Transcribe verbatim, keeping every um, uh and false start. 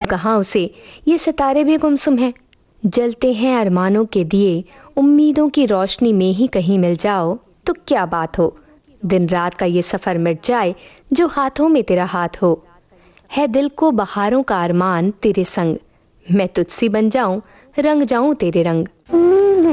कहाँ उसे, ये सितारे भी गुमसुम हैं। जलते हैं अरमानों के दिए, उम्मीदों की रोशनी में ही कहीं मिल जाओ तो क्या बात हो। दिन रात का ये सफ़र मिट जाए जो हाथों में तेरा हाथ हो। है दिल को बहारों का अरमान तेरे संग, मैं तुझसी बन जाऊं, रंग जाऊं तेरे रंग।